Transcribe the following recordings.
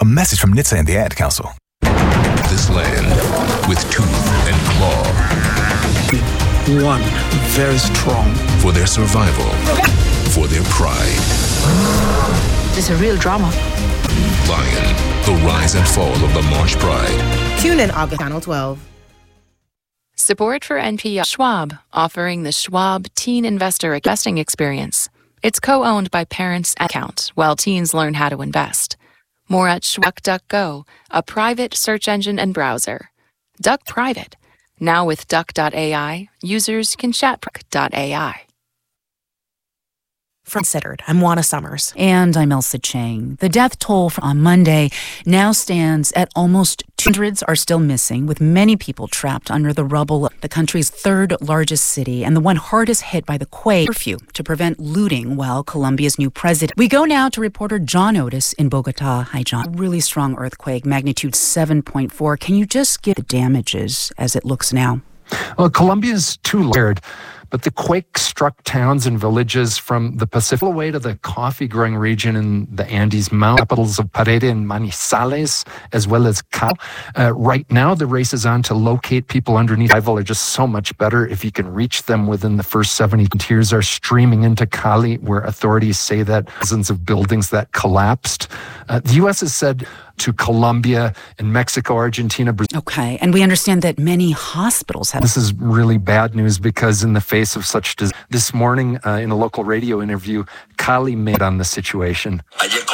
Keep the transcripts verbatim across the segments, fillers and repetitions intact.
A message from N H T S A and the Ad Council. This land with tooth and claw. One, very strong. For their survival, for their pride. It's a real drama. Lion, the rise and fall of the March Pride. Tune in August, Channel twelve. Support for N P R. Schwab, offering the Schwab Teen Investor Investing Experience. It's co-owned by Parents Account, while teens learn how to invest. More at Schwab dot Go, a private search engine and browser. Duck Private. Now with Duck dot A I, users can chat Duck dot A I. Considered. I'm Juana Summers. And I'm Elsa Chang. The death toll on Monday now stands at almost hundreds are still missing, with many people trapped under the rubble of the country's third largest city and the one hardest hit by the quake. Curfew to prevent looting while Colombia's new president. We go now to reporter John Otis in Bogota. Hi, John. Really strong earthquake, magnitude seven point four. Can you just give the damages as it looks now? Well, Colombia's too layered, but the quake struck towns and villages from the Pacific away to the coffee-growing region in the Andes Mountains, capitals of Pereira and Manizales, as well as Cali. Uh, right now, the race is on to locate people underneath. Survival are just so much better if you can reach them within the first seventy. Tears are streaming into Cali, where authorities say that dozens of buildings that collapsed. Uh, the U S has said to Colombia and Mexico, Argentina, Brazil. Okay, and we understand that many hospitals have... This is really bad news because in the face of such disaster, this morning uh, in a local radio interview, Cali made on the situation.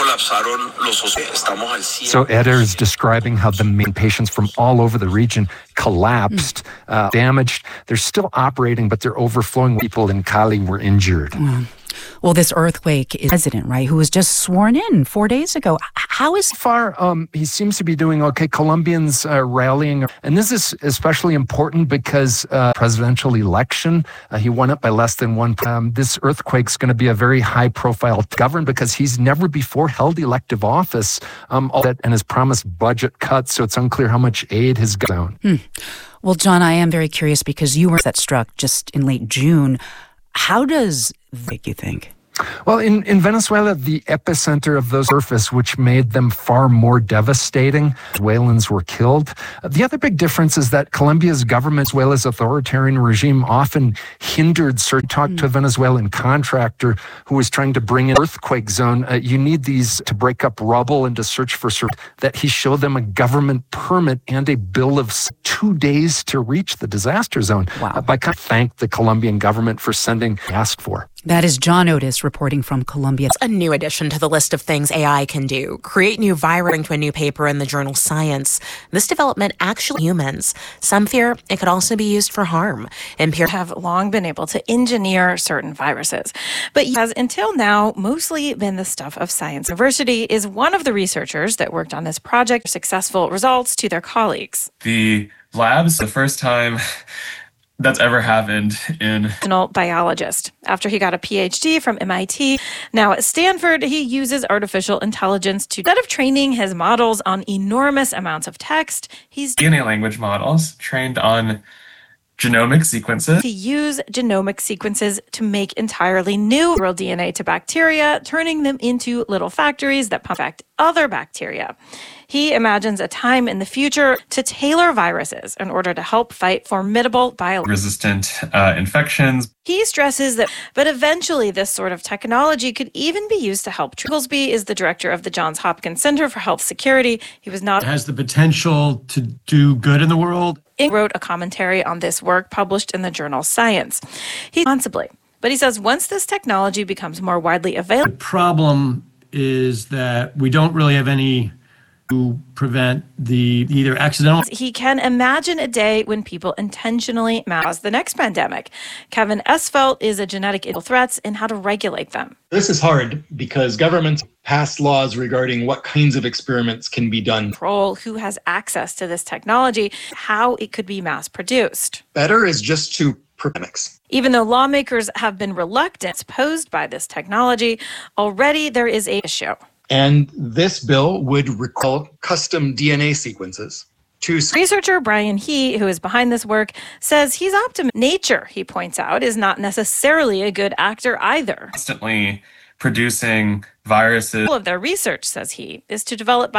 So Eder is describing how the main patients from all over the region collapsed, mm. uh, damaged. They're still operating, but they're overflowing. People in Cali were injured. Mm. Well, this earthquake is president, right, who was just sworn in four days ago. How is... Far, um, he seems to be doing okay. Colombians uh, rallying. And this is especially important because uh, presidential election, uh, he won it by less than one. Um, this earthquake's going to be a very high-profile government because he's never before held elective office um, all that, and has promised budget cuts, so it's unclear how much aid has gone. Hmm. Well, John, I am very curious because you were that struck just in late June. How does make you think? Well, in, in Venezuela, the epicenter of those surface, which made them far more devastating. Venezuelans were killed. The other big difference is that Colombia's government, Venezuela's authoritarian regime, often hindered certain talk to a Venezuelan contractor who was trying to bring in an earthquake zone. Uh, you need these to break up rubble and to search for survivors. That he showed them a government permit and a bill of two days to reach the disaster zone. Wow. Uh, by kind of thank the Colombian government for sending asked for. That is John Otis reporting from Colombia. A new addition to the list of things A I can do. Create new virus to a new paper in the journal Science. This development actually humans. Some fear it could also be used for harm. Imperial have long been able to engineer certain viruses, but has until now mostly been the stuff of science. University is one of the researchers that worked on this project. Successful results to their colleagues. The labs, the first time that's ever happened in... biologist. After he got a P H D from M I T, now at Stanford, he uses artificial intelligence to, instead of training his models on enormous amounts of text, he's... D N A language models trained on genomic sequences. To use genomic sequences to make entirely new real D N A to bacteria, turning them into little factories that affect other bacteria. He imagines a time in the future to tailor viruses in order to help fight formidable bio resistant uh, infections. He stresses that, but eventually this sort of technology could even be used to help. Trigglesby is the director of the Johns Hopkins Center for Health Security. He was not... It has the potential to do good in the world. He wrote a commentary on this work published in the journal Science. He responsibly, but he says once this technology becomes more widely available... The problem is that we don't really have any to prevent the either accidental... He can imagine a day when people intentionally cause the next pandemic. Kevin Esfelt is a genetic threats and how to regulate them. This is hard because governments pass laws regarding what kinds of experiments can be done. Control who has access to this technology, how it could be mass produced. Better is just to pandemics. Even though lawmakers have been reluctant posed by this technology, already there is a issue. And this bill would recall custom D N A sequences. To Researcher Brian He, who is behind this work, says he's optimistic. Nature, he points out, is not necessarily a good actor either. Constantly producing viruses. All of their research, says he, is to develop